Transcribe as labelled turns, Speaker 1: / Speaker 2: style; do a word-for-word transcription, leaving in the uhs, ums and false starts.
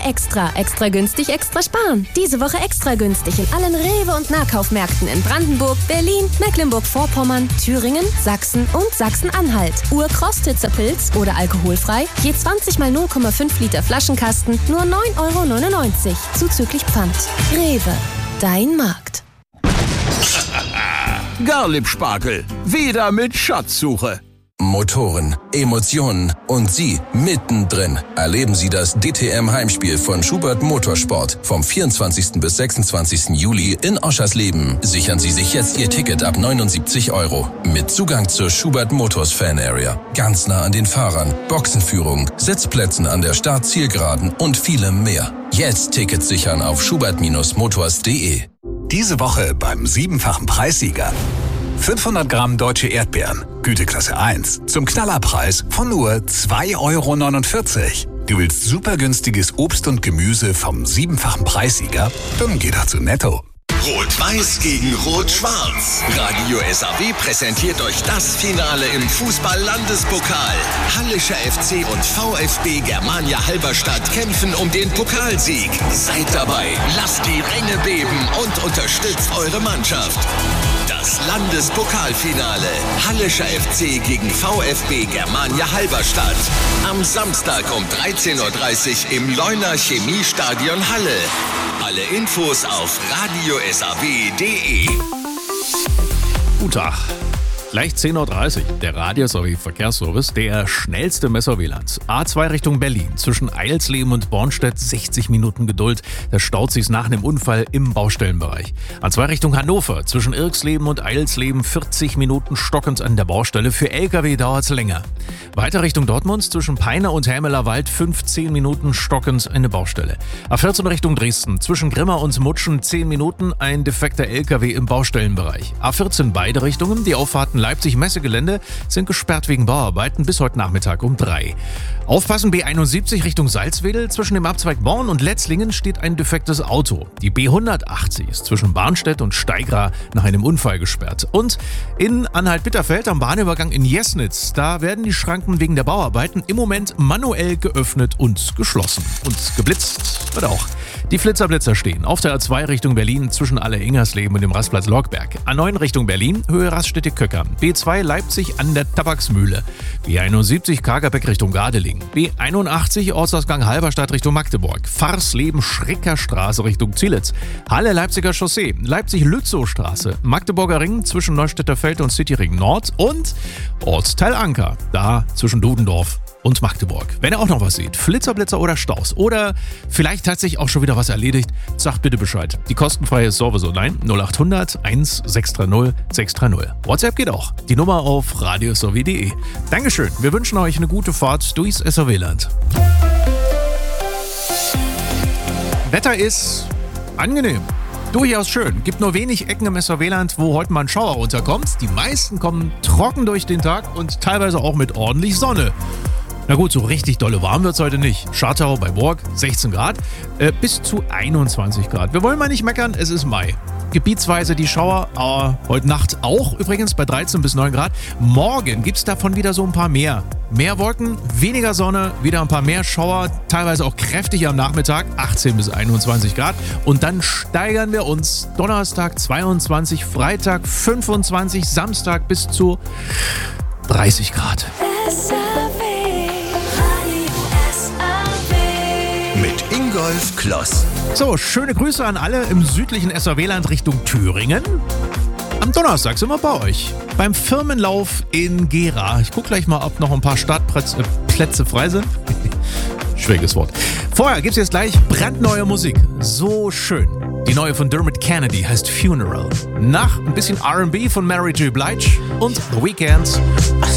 Speaker 1: Extra. Extra günstig, extra sparen. Diese Woche extra günstig in allen Rewe- und Nahkaufmärkten in Brandenburg, Berlin, Mecklenburg-Vorpommern, Thüringen, Sachsen und Sachsen-Anhalt. Urkrostitzer Pilz oder alkoholfrei, je zwanzig mal null Komma fünf Liter Flaschenkasten, nur neun Euro neunundneunzig, zuzüglich Pfand. Rewe, dein Markt.
Speaker 2: Garlip-Spargel, wieder mit Schatzsuche.
Speaker 3: Motoren, Emotionen und Sie mittendrin. Erleben Sie das D T M-Heimspiel von Schubert Motorsport vom vierundzwanzigsten bis sechsundzwanzigsten Juli in Oschersleben. Sichern Sie sich jetzt Ihr Ticket ab neunundsiebzig Euro. Mit Zugang zur Schubert Motors Fan Area. Ganz nah an den Fahrern, Boxenführung, Sitzplätzen an der Start-Zielgeraden und vielem mehr. Jetzt Tickets sichern auf schubert Bindestrich motors punkt de.
Speaker 4: Diese Woche beim siebenfachen Preissieger. fünfhundert Gramm deutsche Erdbeeren, Güteklasse eins, zum Knallerpreis von nur zwei Euro neunundvierzig. Du willst super günstiges Obst und Gemüse vom siebenfachen Preissieger? Dann geh doch zu Netto.
Speaker 5: Rot-Weiß gegen Rot-Schwarz. Radio S A W präsentiert euch das Finale im Fußball-Landespokal. Hallischer F C und VfB Germania Halberstadt kämpfen um den Pokalsieg. Seid dabei, lasst die Ränge beben und unterstützt eure Mannschaft. Das Landespokalfinale. Hallischer F C gegen VfB Germania Halberstadt. Am Samstag um dreizehn Uhr dreißig im Leuner Chemiestadion Halle. Alle Infos auf radio s a w punkt de.
Speaker 6: Guten Tag. Gleich zehn Uhr dreißig, der Radio S A W Verkehrsservice, der schnellste Messer W L A Ns. A zwei Richtung Berlin, zwischen Eilsleben und Bornstedt sechzig Minuten Geduld. Da staut sich's nach einem Unfall im Baustellenbereich. A zwei Richtung Hannover, zwischen Irksleben und Eilsleben vierzig Minuten stockend an der Baustelle. Für L K W dauert's länger. Weiter Richtung Dortmund, zwischen Peine und Helmeler Wald fünfzehn Minuten stockend eine Baustelle. A vierzehn Richtung Dresden, zwischen Grimma und Mutschen zehn Minuten ein defekter L K W im Baustellenbereich. A vierzehn beide Richtungen, die Auffahrten Leipzig-Messegelände sind gesperrt wegen Bauarbeiten bis heute Nachmittag um drei. Aufpassen, B einundsiebzig Richtung Salzwedel. Zwischen dem Abzweig Born und Letzlingen steht ein defektes Auto. Die B hundertachtzig ist zwischen Barnstedt und Steigra nach einem Unfall gesperrt. Und in Anhalt-Bitterfeld am Bahnübergang in Jesnitz, da werden die Schranken wegen der Bauarbeiten im Moment manuell geöffnet und geschlossen. Und geblitzt wird auch. Die Flitzerblitzer stehen auf der A zwei Richtung Berlin zwischen Alle-Ingersleben und dem Rastplatz Logberg. A neun Richtung Berlin, Höhe Raststätte-Köcker. B zwei Leipzig an der Tabaksmühle. B einundsiebzig Kagerbeck Richtung Gardeling. B einundachtzig Ortsausgang Halberstadt Richtung Magdeburg. Farsleben-Schreckerstraße Richtung Zielitz. Halle-Leipziger Chaussee. Leipzig-Lützow-Straße. Magdeburger Ring zwischen Neustädter Feld und Cityring Nord. Und Ortsteil Anker. Da zwischen Dudendorf und Magdeburg. Wenn ihr auch noch was seht, Flitzerblitzer oder Staus oder vielleicht hat sich auch schon wieder was erledigt, sagt bitte Bescheid. Die kostenfreie Service-Online null acht hundert eins sechs drei null sechs drei null. WhatsApp geht auch. Die Nummer auf radio s a w punkt de. Dankeschön. Wir wünschen euch eine gute Fahrt durchs S A W-Land. Wetter ist angenehm. Durchaus schön. Gibt nur wenig Ecken im S A W-Land, wo heute mal ein Schauer runterkommt. Die meisten kommen trocken durch den Tag und teilweise auch mit ordentlich Sonne. Na gut, so richtig dolle warm wird's heute nicht. Schartau bei Borg sechzehn Grad, äh, bis zu einundzwanzig Grad. Wir wollen mal nicht meckern, es ist Mai. Gebietsweise die Schauer, aber heute Nacht auch übrigens bei dreizehn bis neun Grad. Morgen gibt's davon wieder so ein paar mehr. Mehr Wolken, weniger Sonne, wieder ein paar mehr Schauer, teilweise auch kräftig am Nachmittag, achtzehn bis einundzwanzig Grad. Und dann steigern wir uns Donnerstag zweiundzwanzig, Freitag fünfundzwanzig, Samstag bis zu dreißig Grad.
Speaker 5: Mit Ingolf Kloss.
Speaker 6: So, schöne Grüße an alle im südlichen S A W-Land Richtung Thüringen. Am Donnerstag sind wir bei euch beim Firmenlauf in Gera. Ich gucke gleich mal, ob noch ein paar Startplätze äh, frei sind. Schwieriges Wort. Vorher gibt es jetzt gleich brandneue Musik. So schön. Die neue von Dermot Kennedy heißt Funeral. Nach ein bisschen R and B von Mary J. Blige und The Weeknd.